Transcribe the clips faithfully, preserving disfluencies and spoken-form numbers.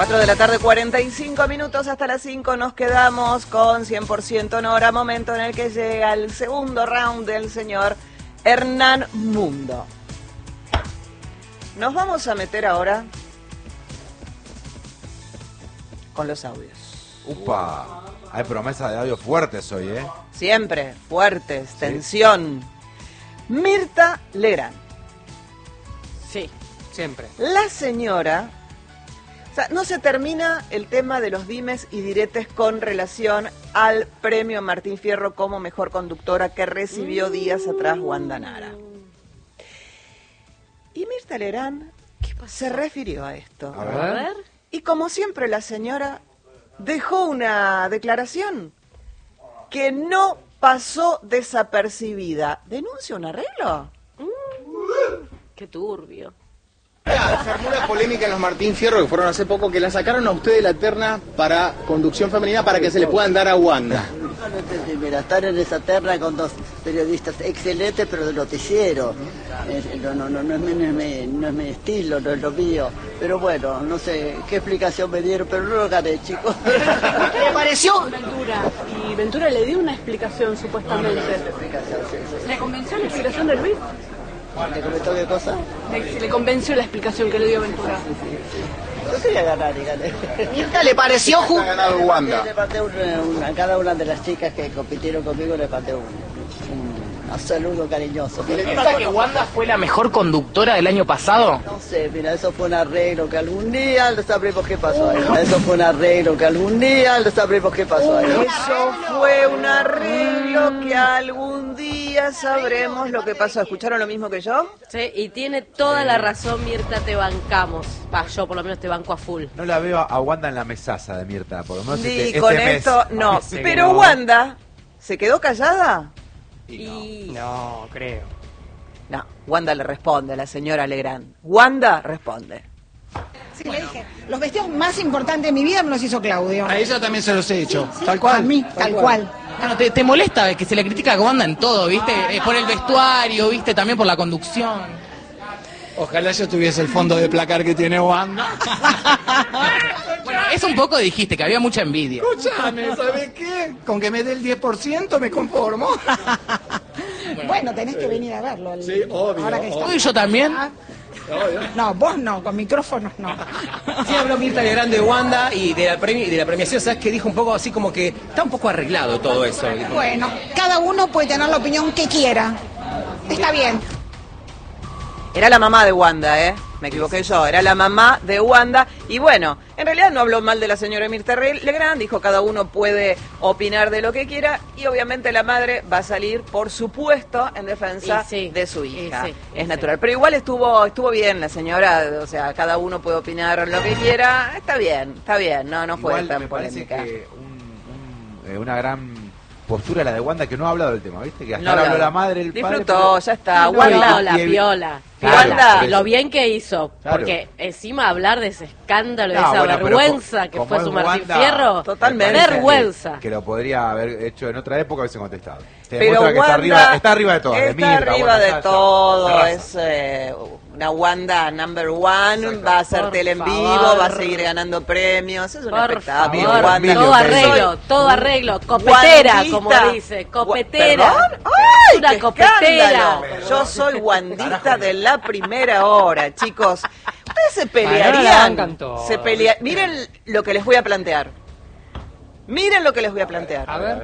cuatro de la tarde, cuarenta y cinco minutos, hasta las cinco nos quedamos con cien por ciento Nora, momento en el que llega el segundo round del señor Hernán Mundo. Nos vamos a meter ahora con los audios. Upa, hay promesa de audios fuertes hoy, ¿eh? Siempre, fuertes, ¿sí? Tensión. Mirta Legrand. Sí, siempre. La señora... O sea, no se termina el tema de los dimes y diretes con relación al premio Martín Fierro como mejor conductora que recibió días atrás Wanda Nara. Y Mirta Legrand se refirió a esto. A ver. A ver. Y como siempre la señora dejó una declaración que no pasó desapercibida. ¿Denuncia un arreglo? Mm, qué turbio. Se armó una polémica en los Martín Fierro que fueron hace poco, que la sacaron a usted de la terna para conducción femenina para que se le puedan dar a Wanda. No, no entendí, mira, estar en esa terna con dos periodistas excelentes pero de noticiero. Eh, no, no, no, no, es mi, no, es mi, no es mi estilo, no es lo mío. Pero bueno, no sé qué explicación me dieron, pero no lo gané, chicos. ¿Le pareció? Ventura. Y Ventura le dio una explicación supuestamente. No, no, no, explicación, sí, sí, sí. ¿Le convenció la explicación de Luis? ¿Le comentó qué cosa? Le, le convenció la explicación que le dio Ventura. Yo quería ganar y gané. ¿Mirta le pareció Ha justo? ganado Wanda. Le mandé una, una, a cada una de las chicas que compitieron conmigo le mandé un, un saludo cariñoso. ¿Le piensa que Wanda fue la mejor conductora del año pasado? No sé, mira, eso fue un arreglo que algún día lo sabremos qué pasó ahí. Eso fue un arreglo que algún día lo sabremos qué pasó ahí. Eso fue un arreglo que algún día sabremos lo que pasó. ¿Escucharon lo mismo que yo? Sí, y tiene toda la razón, Mirta, te bancamos. Va, yo por lo menos te banco a full. No la veo a Wanda en la mesaza de Mirta, por lo menos Sí, este, con este mes. esto no. Parece Pero que no. Wanda, ¿se quedó callada? Y... No, creo. No, Wanda le responde a la señora Legrand. Wanda responde. Sí, le dije, los vestidos más importantes de mi vida me los hizo Claudio. A ella también se los he hecho. Sí, Tal cual. A mí, tal cual. Bueno, te, te molesta que se le critica a Wanda en todo, ¿viste? Eh, por el vestuario, ¿viste? También por la conducción. Ojalá yo tuviese el fondo de placar que tiene Wanda. Bueno, eso un poco dijiste, que había mucha envidia. Escúchame, ¿sabes qué? Con que me dé el diez por ciento me conformo. Bueno, tenés que venir a verlo. el- Sí, obvio, Ahora que está. Uy, yo también. No, vos no, con micrófonos no. Sí, habló Mirta Legrand de Wanda y de la, premi- de la premiación, ¿sabes? Que dijo un poco así como que está un poco arreglado todo eso. Bueno, cada uno puede tener la opinión que quiera. Está bien. Era la mamá de Wanda, ¿eh? Me equivoqué yo, era la mamá de Wanda. Y bueno, en realidad no habló mal de la señora Mirta Legrand, dijo cada uno puede opinar de lo que quiera. Y obviamente la madre va a salir, por supuesto, en defensa Y sí, de su y hija. sí, y es sí. natural. Pero igual estuvo estuvo bien la señora, o sea, cada uno puede opinar lo que quiera. Está bien, está bien, no, no fue Igual tan me parece polémica. que un- un, eh, una gran postura la de Wanda, que no ha hablado del tema, ¿viste? Que hasta No ahora habló. habló la madre, el padre. Disfrutó, pero- ya está. No, Wanda, piola, y el- piola. Claro, Wanda, por eso. Lo bien que hizo, Claro. porque encima hablar de ese escándalo, de No, esa bueno, pero vergüenza co- que como fue es su Martín Wanda, Fierro, Totalmente. me parece vergüenza. Que, que lo podría haber hecho en otra época, hubiese contestado. Se Pero demuestra que Wanda está arriba, está arriba de todo. de Está Mirta, arriba Wanda de Sasha, todo. de raza. Es eh, una Wanda number one. Exacto. Va a hacer Por tele en favor. vivo, va a seguir ganando premios. Es un Por espectáculo. favor, Wanda. todo arreglo, todo arreglo, copetera, Wandista. como dice, copetera. ¿Perdón? ¡Ay, Una qué copetera. escándalo! Yo soy wandista de la primera hora, chicos. Ustedes se Para, no la pelearían. bancan todos. Se pelea... Miren lo que les voy a plantear. Miren lo que les voy a plantear. A ver.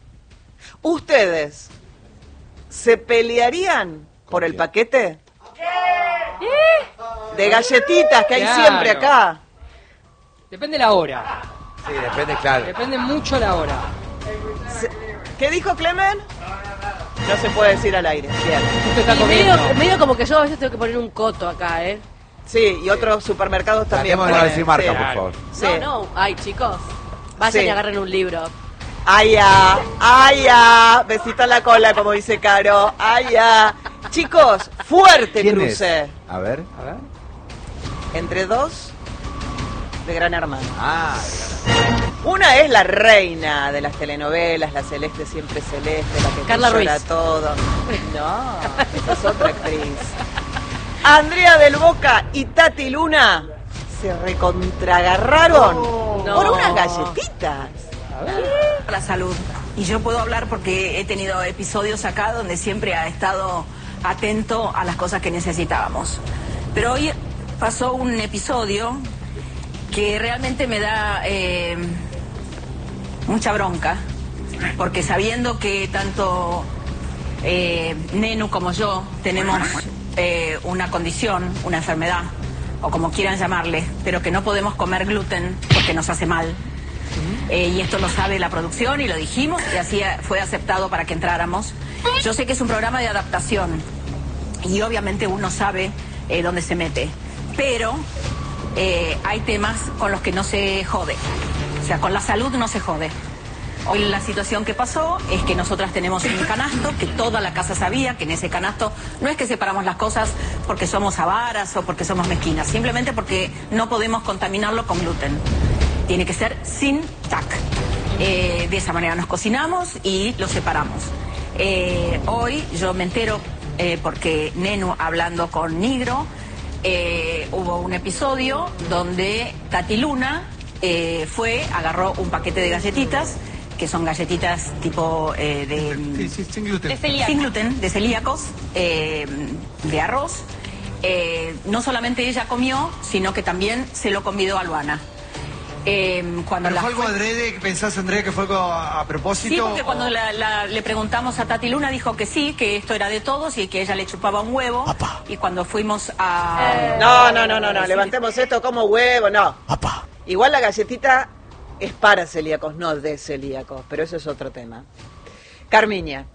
¿Ustedes se pelearían por el quién? paquete? De galletitas que hay Claro. siempre acá. Depende la hora. Sí, depende, claro. Depende mucho la hora. Se- ¿Qué dijo Clemen? No se puede decir al aire. Bien. Usted está Y comiendo. medio, medio como que yo a veces tengo que poner un coto acá, ¿eh? Sí, y otros supermercados también. Tratemos de no ponen, decir marca, sí. por favor. Sí. No, no, ay chicos, vayan Sí. y agarren un libro. Ay, ya, ay, ya. Besito en la cola, como dice Caro. Ay, ya. Chicos, fuerte ¿Quién cruce. es? A ver. A ver. Entre dos de Gran Hermano. Ah, Una es la reina de las telenovelas, la celeste siempre celeste, la que Carla llora Ruiz. todo. No, esa es otra actriz. Andrea del Boca y Tati Luna se recontragarraron No. por unas galletitas. La salud. Y yo puedo hablar porque he tenido episodios acá donde siempre ha estado atento a las cosas que necesitábamos. Pero hoy pasó un episodio que realmente me da eh, mucha bronca, porque sabiendo que tanto eh, Nenu como yo tenemos eh, una condición, una enfermedad, o como quieran llamarle, pero que no podemos comer gluten porque nos hace mal. Eh, y esto lo sabe la producción y lo dijimos y así fue aceptado para que entráramos. Yo sé que es un programa de adaptación y obviamente uno sabe eh, dónde se mete, pero eh, hay temas con los que no se jode, o sea, con la salud no se jode. Hoy la situación que pasó es que nosotras tenemos un canasto que toda la casa sabía que en ese canasto no es que separamos las cosas porque somos avaras o porque somos mezquinas, simplemente porque no podemos contaminarlo con gluten. Tiene que ser sin T A C. Eh, de esa manera nos cocinamos y lo separamos. Eh, hoy yo me entero eh, porque Nenu hablando con Nigro, eh, hubo un episodio donde Tati Luna eh, fue, agarró un paquete de galletitas, que son galletitas tipo eh, de, sí, sí, sin gluten. De celíacos. Sin gluten, de celíacos, eh, de arroz. Eh, no solamente ella comió, sino que también se lo convidó a Luana. Eh, cuando ¿Pero la fue algo fue... adrede? ¿Pensás, Andrea, que fue algo a, a propósito? Sí, porque o... cuando la, la, le preguntamos a Tati Luna dijo que sí, que esto era de todos y que ella le chupaba un huevo. Papá. Y cuando fuimos a... Eh, no, no, no, no, no, levantemos esto como huevo, no. Papá. Igual la galletita es para celíacos, no de celíacos, pero eso es otro tema. Carmiña.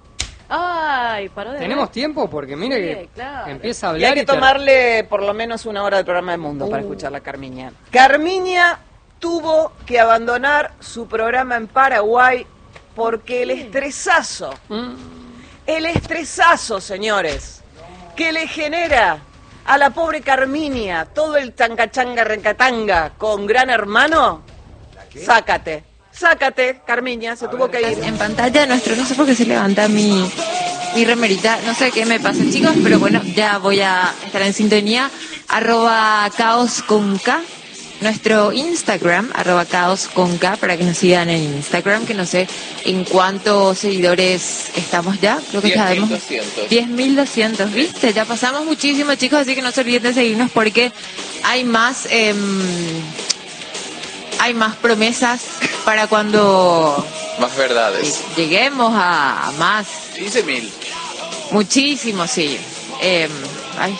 Ay, paró de ¿Tenemos ver. tiempo? Porque mire Sí, que claro. empieza a Y hablar hay que y ter- tomarle por lo menos una hora del programa del mundo para Uh. escuchar a Carmiña. Carmiña tuvo que abandonar su programa en Paraguay porque el estresazo, el estresazo, señores, que le genera a la pobre Carmiña todo el changachanga rencatanga con Gran Hermano, sácate, sácate, Carmiña, se tuvo que ir. En pantalla nuestro, no sé por qué se levanta mi, mi remerita, no sé qué me pasa, chicos, pero bueno, ya voy a estar en sintonía. Arroba caos con K, nuestro Instagram, arroba caos con K, para que nos sigan en Instagram, que no sé en cuántos seguidores estamos ya, creo que ya vemos diez mil doscientos, ¿viste? Ya pasamos muchísimo, chicos, así que no se olviden de seguirnos porque hay más... Eh, hay más promesas para cuando Más verdades. lleguemos a, a más. quince mil. Muchísimo, sí. Eh, ay.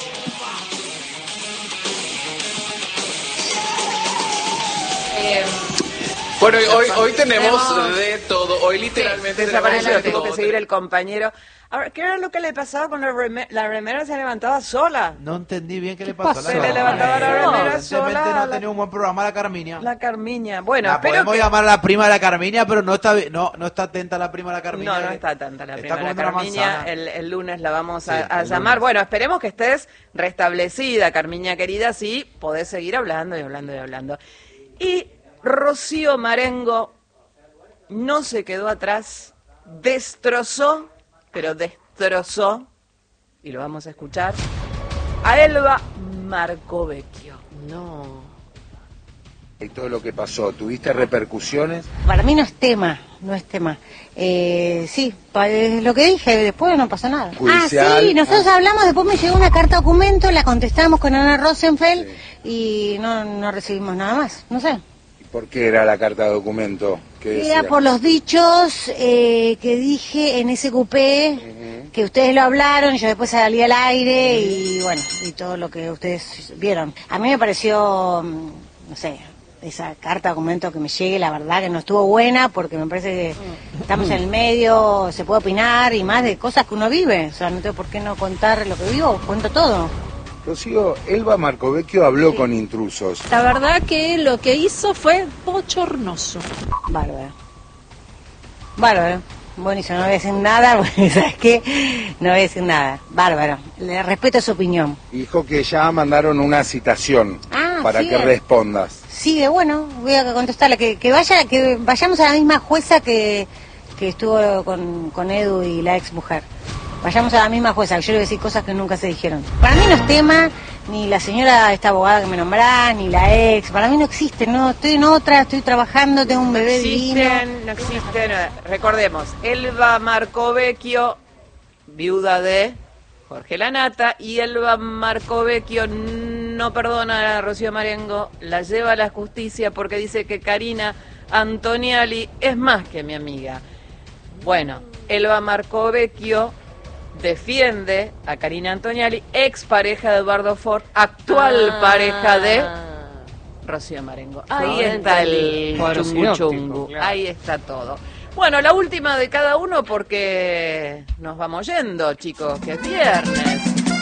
Eh, Bueno, hoy, hoy, hoy tenemos Tenemos- de todo. Hoy literalmente Desapareció, tenemos de tuvo que todo. seguir el compañero. Ahora, ¿qué era lo que le pasaba con la remera? La remera se levantaba sola. No entendí bien qué le pasó. Se le levantaba la remera Evidentemente sola. no la- tenía un buen programa la Carmiña. La Carmiña. Bueno, La espero podemos que... llamar la prima de la Carmiña, pero no está bi- no, no está atenta la prima de la Carmiña. No, no que está tanta la está prima de la comiendo una Carmiña. manzana. El, el lunes la vamos Sí, a, a el llamar. lunes. Bueno, esperemos que estés restablecida, Carmiña querida. Sí, podés seguir hablando y hablando y hablando. Y Rocío Marengo no se quedó atrás. Destrozó, pero destrozó, y lo vamos a escuchar, a Elba Marcovecchio. No. Y todo lo que pasó, ¿tuviste repercusiones? Para mí no es tema, no es tema. Eh, sí, pa- es lo que dije, después no pasó nada. Judicial. Ah, sí, nosotros hablamos, después me llegó una carta documento, la contestamos con Ana Rosenfeld y no, no recibimos nada más, no sé. ¿Por qué era la carta de documento? ¿Qué decía? Era por los dichos eh, que dije en ese cupé, que ustedes lo hablaron, yo después salí al aire y bueno, y todo lo que ustedes vieron. A mí me pareció, mm, no sé, esa carta documento que me llegue, la verdad que no estuvo buena porque me parece que estamos en el medio, se puede opinar y más de cosas que uno vive. O sea, no tengo por qué no contar lo que vivo, cuento todo. Rocío, Elba Marcovecchio habló con intrusos. La verdad que lo que hizo fue bochornoso. Bárbaro. Bárbaro. Buenísimo, no voy a decir nada, porque ¿sabes qué? No voy a decir nada. Bárbaro. Le respeto su opinión. Dijo que ya mandaron una citación Ah, para sí, que eh. respondas. Sí, de bueno, voy a contestarle. Que, que vaya, que vayamos a la misma jueza que, que estuvo con, con Edu y la ex mujer. vayamos a la misma jueza, que yo le voy a decir cosas que nunca se dijeron. Para mí no es tema, ni la señora, esta abogada que me nombrás, ni la ex, para mí no existe, no, estoy en otra, estoy trabajando, tengo un No bebé divino. existen, no existen. Recordemos, Elba Marcovecchio, viuda de Jorge Lanata, y Elba Marcovecchio no perdona a Rocío Marengo, la lleva a la justicia porque dice que Karina Antoniali es más que mi amiga. Bueno, Elba Marcovecchio defiende a Karina Antoniali, ex pareja de Eduardo Ford, actual Ah. pareja de Rocío Marengo. Ahí Ah, está entendí. el Cuadro chungu sinóptico, chungu, claro. ahí está todo. Bueno, la última de cada uno porque nos vamos yendo, chicos, que es viernes.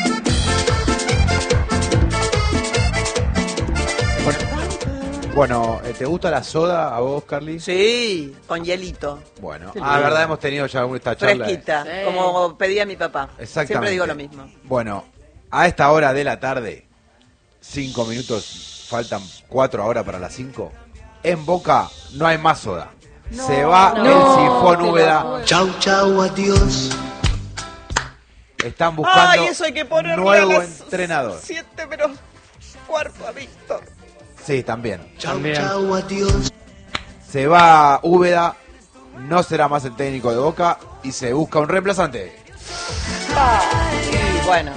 Bueno, eh, ¿te gusta la soda a vos, Carly? Sí, con hielito. Bueno, Sí, ah, sí. verdad, hemos tenido ya esta charla. Fresquita, Sí. como pedía mi papá. Exactamente. Siempre digo lo mismo. Bueno, a esta hora de la tarde, cinco minutos, faltan cuatro ahora para las cinco. En Boca no hay más soda. Se va no, el sifón te Úbeda. lo- Chau, chau, adiós. Están buscando Ay, eso hay que ponerle nuevo a las entrenador. siete menos cuarto a Víctor. Sí, también. Chau, También. chau, adiós. Se va Úbeda, no será más el técnico de Boca y se busca un reemplazante. Y bueno,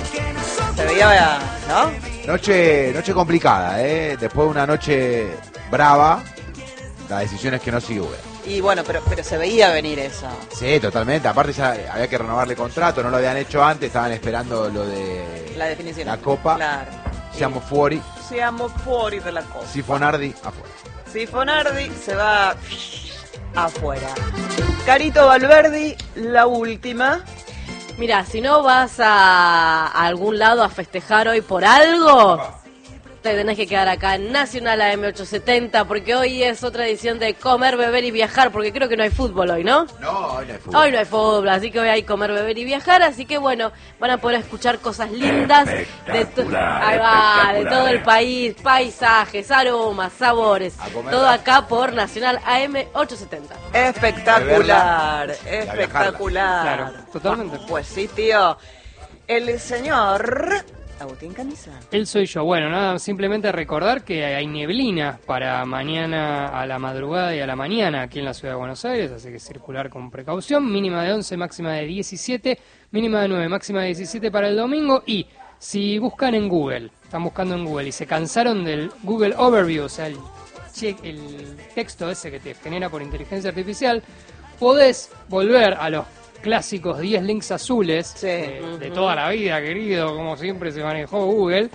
se veía, ¿no? Noche, noche complicada, ¿eh? Después de una noche brava, la decisión es que no sigue Úbeda. Y bueno, pero, pero se veía venir eso. Sí, totalmente. Aparte ya había que renovarle contrato, no lo habían hecho antes, estaban esperando lo de La definición. la Copa. Claro. Siamo fuori, Siamo fuori de la Copa. Sifonardi afuera. Sifonardi se va afuera. Carito Valverdi, la última. Mira, si no vas a, a algún lado a festejar hoy por algo, te tenés que quedar acá en Nacional A M ochocientos setenta, porque hoy es otra edición de Comer, Beber y Viajar, porque creo que no hay fútbol hoy, ¿no? No, hoy no hay fútbol. Hoy no hay fútbol, así que hoy hay Comer, Beber y Viajar, así que bueno, van a poder escuchar cosas lindas de, to- ahí va, de todo el país, paisajes, aromas, sabores, A comerla. todo acá por Nacional A M ochocientos setenta. Espectacular, Y a espectacular. Claro, totalmente. Pues sí, tío. El señor Agustín Camisa. Él soy yo. Bueno, nada, simplemente recordar que hay neblina para mañana a la madrugada y a la mañana aquí en la ciudad de Buenos Aires, así que circular con precaución. Mínima de once, máxima de diecisiete, mínima de nueve, máxima de diecisiete para el domingo. Y si buscan en Google, están buscando en Google y se cansaron del Google Overview, o sea, el, che- el texto ese que te genera por inteligencia artificial, podés volver a los clásicos diez links azules Sí. eh, de toda la vida, querido, como siempre se manejó Google,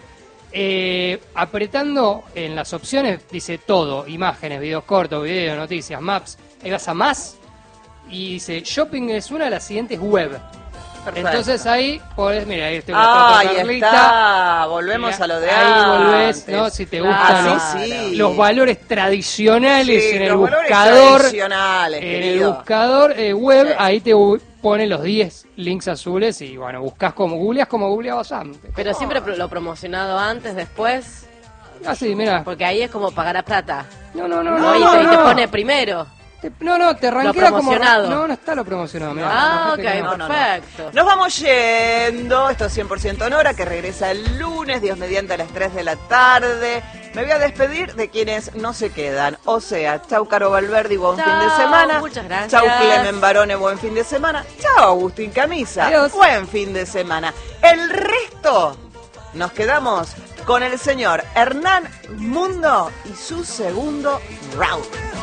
eh, apretando en las opciones, dice todo, imágenes, videos cortos, videos, noticias, maps, ahí vas a más y dice shopping es una, la siguiente es web. Perfecto. Entonces ahí podés, mira, ahí estoy mostrando a Ahí Carlita. está, volvemos Mira, a lo de ahí antes. volvés, ¿no? Si te gustan Ah, los, sí, sí. los valores tradicionales Sí, en el los valores buscador, tradicionales, en el querido. buscador eh, web, Sí. ahí te bu- pone los diez links azules y bueno, buscas como googleas como googleabas antes. Pero siempre pro- lo promocionado antes, después, Ah, sí, mira. porque ahí es como pagar a plata. No, no, no, No, no, y, no, te, y te no. pone primero. Te- no, no, te Lo arranquea como... promocionado. No, no está lo promocionado, mirá. Ah, fíjate que ok, no. no, no. perfecto. Nos vamos yendo, esto es cien por ciento Nora, que regresa el lunes, Dios mediante, a las tres de la tarde. Me voy a despedir de quienes no se quedan, o sea, chau Caro Valverdi, buen Chau, fin de semana. muchas gracias. Chau Clemen Barone, buen fin de semana. Chau Agustín Camisa, Adiós. buen fin de semana. El resto nos quedamos con el señor Hernán Mundo y su segundo round.